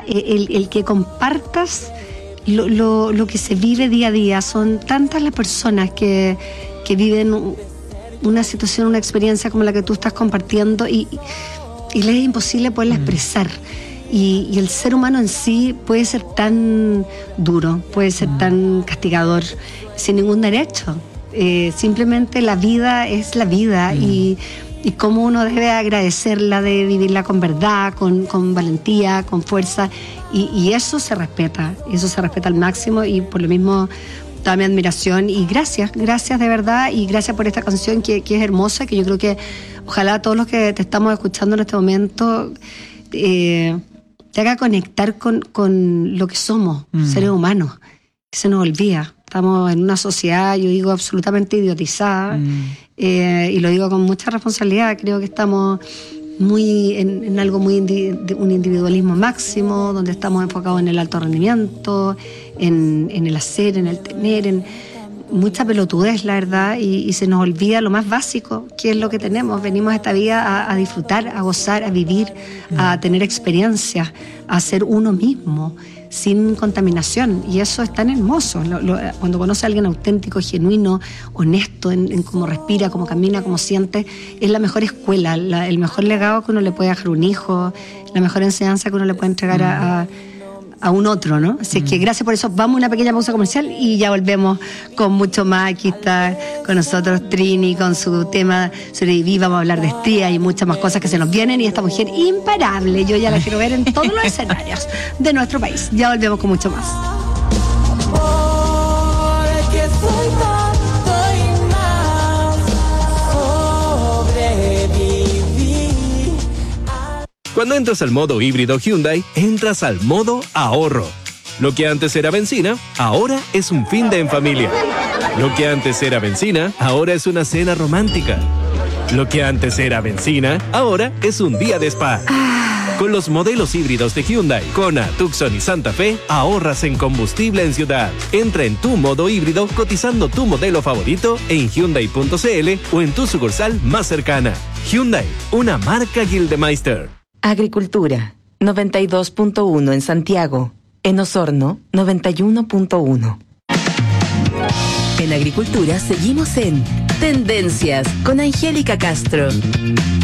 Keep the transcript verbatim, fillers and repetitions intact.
el, el que compartas lo, lo, lo que se vive día a día. Son tantas las personas que, que viven una situación, una experiencia como la que tú estás compartiendo y, y les es imposible poderla expresar. Y, y el ser humano en sí puede ser tan duro, puede ser tan castigador, sin ningún derecho. Eh, simplemente la vida es la vida mm. y, y cómo uno debe agradecerla, de vivirla con verdad, con, con valentía, con fuerza, y, y eso se respeta, eso se respeta al máximo, y por lo mismo toda mi admiración y gracias, gracias de verdad, y gracias por esta canción que, que es hermosa, que yo creo que ojalá todos los que te estamos escuchando en este momento eh, te haga conectar con, con lo que somos, mm. seres humanos, que se nos olvida. Estamos en una sociedad, yo digo, absolutamente idiotizada, mm. eh, y lo digo con mucha responsabilidad. Creo que estamos muy en, en algo muy indi, de un individualismo máximo, donde estamos enfocados en el alto rendimiento, en, en el hacer, en el tener, en mucha pelotudez, la verdad, y, y se nos olvida lo más básico, que es lo que tenemos. Venimos a esta vida a, a disfrutar, a gozar, a vivir, mm. a tener experiencias, a ser uno mismo, sin contaminación, y eso es tan hermoso. Lo, lo, cuando conoce a alguien auténtico, genuino, honesto en, en cómo respira, cómo camina, cómo siente, es la mejor escuela, la, el mejor legado que uno le puede dejar a un hijo, la mejor enseñanza que uno le puede entregar mm. a, a a un otro, ¿no? Así mm. es que gracias por eso. Vamos a una pequeña pausa comercial y ya volvemos con mucho más. Aquí está con nosotros Trini con su tema Sobreviví. Vamos a hablar de estrías y muchas más cosas que se nos vienen, y esta mujer imparable, yo ya la quiero ver en todos los escenarios de nuestro país. Ya volvemos con mucho más. Cuando entras al modo híbrido Hyundai, entras al modo ahorro. Lo que antes era benzina, ahora es un fin de en familia. Lo que antes era benzina, ahora es una cena romántica. Lo que antes era benzina, ahora es un día de spa. Con los modelos híbridos de Hyundai, Kona, Tucson y Santa Fe, ahorras en combustible en ciudad. Entra en tu modo híbrido cotizando tu modelo favorito en Hyundai punto c l o en tu sucursal más cercana. Hyundai, una marca Gildemeister. Agricultura, noventa y dos punto uno en Santiago. En Osorno, noventa y uno punto uno. En Agricultura seguimos en Tendencias con Angélica Castro.